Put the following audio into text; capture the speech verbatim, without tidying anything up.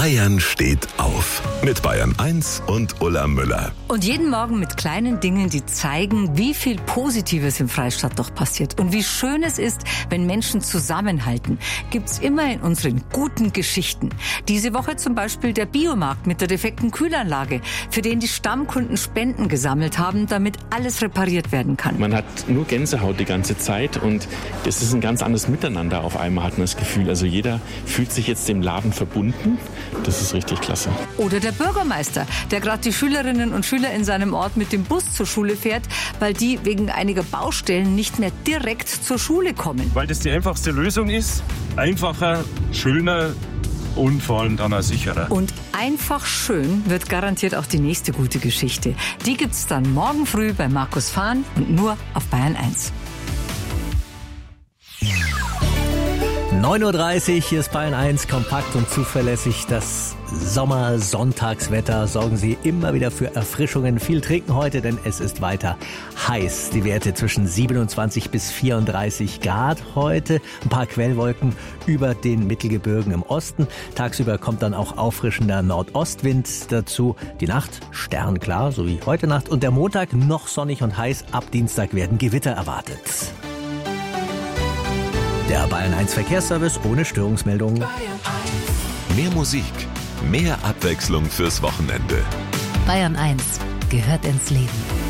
Bayern steht auf. Mit Bayern eins und Ulla Müller. Und jeden Morgen mit kleinen Dingen, die zeigen, wie viel Positives im Freistaat doch passiert. Und wie schön es ist, wenn Menschen zusammenhalten. Gibt's immer in unseren guten Geschichten. Diese Woche zum Beispiel der Biomarkt mit der defekten Kühlanlage, für den die Stammkunden Spenden gesammelt haben, damit alles repariert werden kann. Man hat nur Gänsehaut die ganze Zeit und es ist ein ganz anderes Miteinander auf einmal, hat man das Gefühl. Also jeder fühlt sich jetzt dem Laden verbunden. Das ist richtig klasse. Oder der Bürgermeister, der gerade die Schülerinnen und Schüler in seinem Ort mit dem Bus zur Schule fährt, weil die wegen einiger Baustellen nicht mehr direkt zur Schule kommen. Weil das die einfachste Lösung ist. Einfacher, schöner und vor allem dann auch sicherer. Und einfach schön wird garantiert auch die nächste gute Geschichte. Die gibt's dann morgen früh bei Markus Fahn und nur auf Bayern eins. neun Uhr dreißig, hier ist Bayern eins, kompakt und zuverlässig. Das Sommersonntagswetter sorgen Sie immer wieder für Erfrischungen. Viel trinken heute, denn es ist weiter heiß. Die Werte zwischen siebenundzwanzig bis vierunddreißig Grad heute. Ein paar Quellwolken über den Mittelgebirgen im Osten. Tagsüber kommt dann auch auffrischender Nordostwind dazu. Die Nacht sternklar, so wie heute Nacht. Und der Montag noch sonnig und heiß. Ab Dienstag werden Gewitter erwartet. Der Bayern eins Verkehrsservice ohne Störungsmeldung. Mehr Musik, mehr Abwechslung fürs Wochenende. Bayern eins gehört ins Leben.